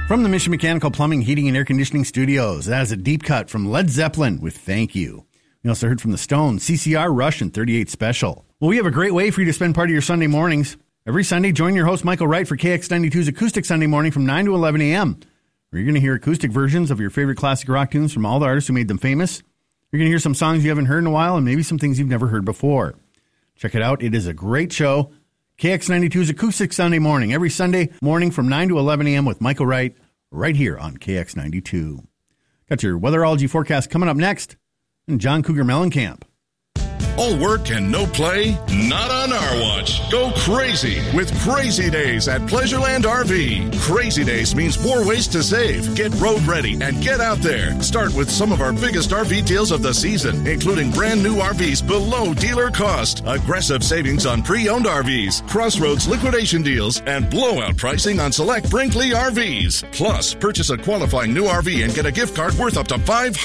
From the Mission Mechanical Plumbing, Heating, and Air Conditioning Studios, that is a deep cut from Led Zeppelin with Thank You. We also heard from the Stones, CCR, Rush, and 38 Special. Well, we have a great way for you to spend part of your Sunday mornings. Every Sunday, join your host, Michael Wright, for KX92's Acoustic Sunday Morning from 9 to 11 a.m., where you're going to hear acoustic versions of your favorite classic rock tunes from all the artists who made them famous. You're going to hear some songs you haven't heard in a while and maybe some things you've never heard before. Check it out. It is a great show. KX92's Acoustic Sunday Morning, every Sunday morning from 9 to 11 a.m. with Michael Wright, right here on KX92. Got your weatherology forecast coming up next, and John Cougar Mellencamp. All work and no play? Not on our watch. Go crazy with Crazy Days at Pleasureland RV. Crazy Days means more ways to save. Get road ready and get out there. Start with some of our biggest RV deals of the season, including brand new RVs below dealer cost, aggressive savings on pre-owned RVs, Crossroads liquidation deals, and blowout pricing on select Brinkley RVs. Plus, purchase a qualifying new RV and get a gift card worth up to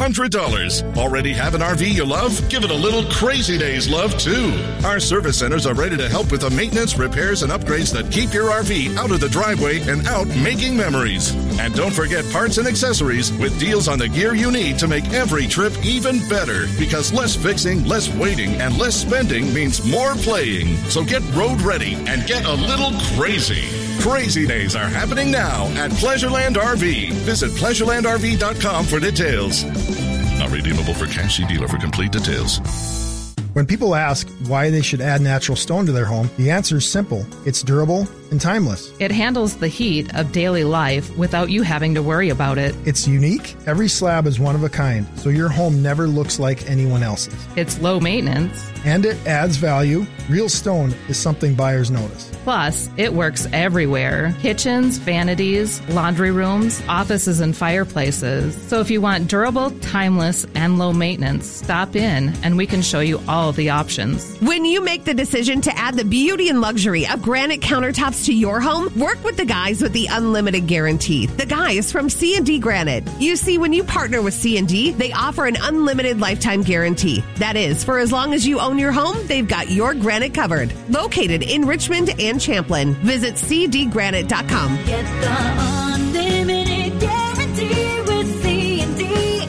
$500. Already have an RV you love? Give it a little Crazy Days love too. Our service centers are ready to help with the maintenance, repairs, and upgrades that keep your RV out of the driveway and out making memories. And don't forget parts and accessories with deals on the gear you need to make every trip even better. Because less fixing, less waiting, and less spending means more playing. So get road ready and get a little crazy. Crazy Days are happening now at Pleasureland RV. Visit pleasurelandrv.com for details. Not redeemable for cash. See dealer for complete details. When people ask why they should add natural stone to their home, the answer is simple. It's durable and timeless. It handles the heat of daily life without you having to worry about it. It's unique. Every slab is one of a kind, so your home never looks like anyone else's. It's low maintenance. And it adds value. Real stone is something buyers notice. Plus, it works everywhere. Kitchens, vanities, laundry rooms, offices, and fireplaces. So if you want durable, timeless, and low maintenance, stop in and we can show you all the options. When you make the decision to add the beauty and luxury of granite countertops to your home, work with the guys with the unlimited guarantee. The guys from C&D Granite. You see, when you partner with C&D, they offer an unlimited lifetime guarantee. That is, for as long as you own your home, they've got your granite covered. Located in Richmond and Champlin. Visit cdgranite.com. Get the unlimited guarantee with C&D.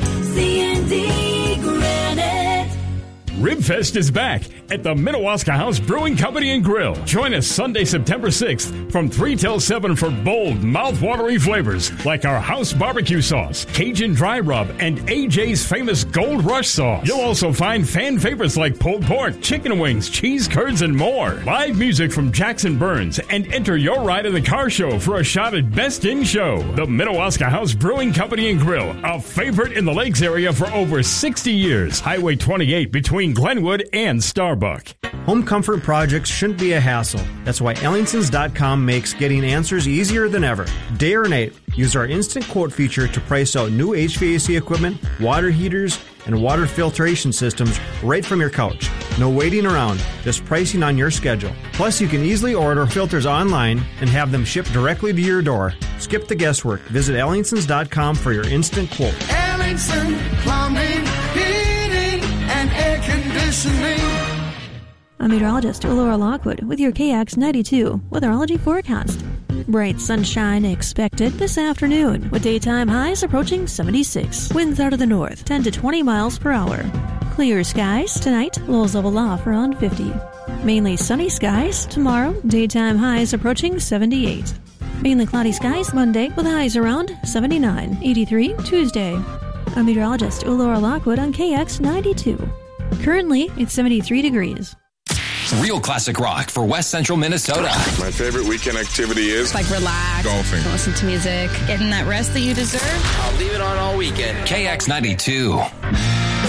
C&D Granite. Ribfest is back at the Minnewaska House Brewing Company and Grill. Join us Sunday, September 6th from 3 till 7 for bold, mouth-watering flavors like our house barbecue sauce, Cajun dry rub, and AJ's famous Gold Rush sauce. You'll also find fan favorites like pulled pork, chicken wings, cheese curds, and more. Live music from Jackson Burns, and enter your ride in the car show for a shot at Best in Show. The Minnewaska House Brewing Company and Grill, a favorite in the Lakes area for over 60 years. Highway 28 between Glenwood and Starbuck. Home comfort projects shouldn't be a hassle. That's why Ellingtons.com makes getting answers easier than ever. Day or night, use our instant quote feature to price out new HVAC equipment, water heaters, and water filtration systems right from your couch. No waiting around, just pricing on your schedule. Plus, you can easily order filters online and have them shipped directly to your door. Skip the guesswork. Visit Ellingtons.com for your instant quote. Ellington Plumbing, Heating, and Air Conditioning. I'm meteorologist Laura Lockwood with your KX92 weatherology forecast. Bright sunshine expected this afternoon with daytime highs approaching 76. Winds out of the north 10 to 20 miles per hour. Clear skies tonight, lows level off around 50. Mainly sunny skies tomorrow, daytime highs approaching 78. Mainly cloudy skies Monday with highs around 79. 83 Tuesday. I'm meteorologist Laura Lockwood on KX92. Currently, it's 73 degrees. Real classic rock for West Central Minnesota. My favorite weekend activity is like relax, golfing, listen to music, getting that rest that you deserve. I'll leave it on all weekend. KX92.